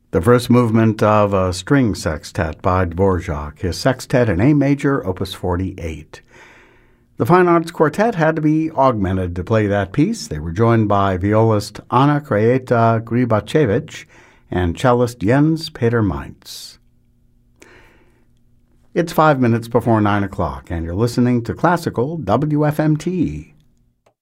The first movement of a string sextet by Dvorak, his sextet in A major, opus 48. The Fine Arts Quartet had to be augmented to play that piece. They were joined by violist Anna Krajeta Gribacevich and cellist Jens Peter Meintz. It's 5 minutes before 9 o'clock, and you're listening to Classical WFMT.